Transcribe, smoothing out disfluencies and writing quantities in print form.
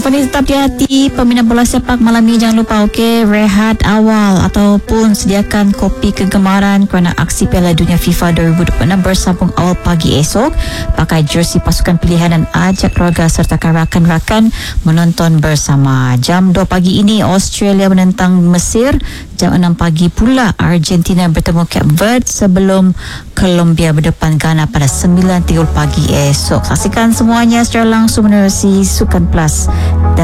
Tetap hati peminat bola sepak malam ni, jangan lupa rehat awal ataupun sediakan kopi kegemaran kerana aksi Piala Dunia FIFA 2026 bersambung awal pagi esok. Pakai jersey pasukan pilihan dan ajak keluarga sertakan rakan-rakan menonton bersama. Jam 2 pagi ini Australia menentang Mesir, jam 6 pagi pula Argentina bertemu Cape Verde sebelum Colombia berdepan Ghana pada 9.30 pagi esok. Saksikan semuanya secara langsung menerusi Sukan Plus.